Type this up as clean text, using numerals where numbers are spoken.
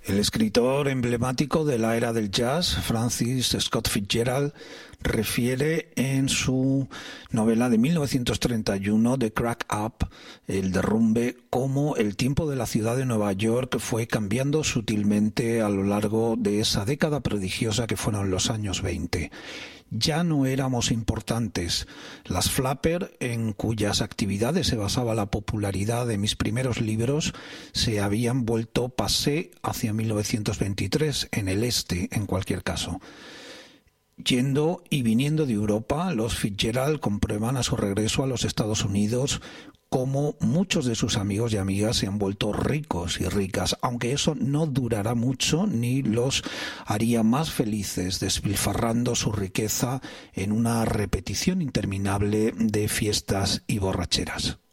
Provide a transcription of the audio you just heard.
El escritor emblemático de la era del jazz, Francis Scott Fitzgerald, refiere en su novela de 1931, The Crack Up, el derrumbe, cómo el tiempo de la ciudad de Nueva York fue cambiando sutilmente a lo largo de esa década prodigiosa que fueron los años 20. Ya no éramos importantes. Las Flapper, en cuyas actividades se basaba la popularidad de mis primeros libros, se habían vuelto passé hacia 1923, en el este, en cualquier caso. Yendo y viniendo de Europa, los Fitzgerald comprueban a su regreso a los Estados Unidos cómo muchos de sus amigos y amigas se han vuelto ricos y ricas, aunque eso no durará mucho ni los haría más felices, despilfarrando su riqueza en una repetición interminable de fiestas y borracheras.